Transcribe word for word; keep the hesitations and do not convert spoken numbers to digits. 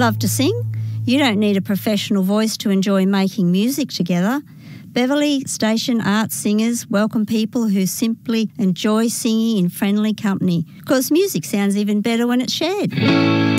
Love to sing? You don't need a professional voice to enjoy making music together. Beverley Station Arts Singers welcome people who simply enjoy singing in friendly company, because music sounds even better when it's shared.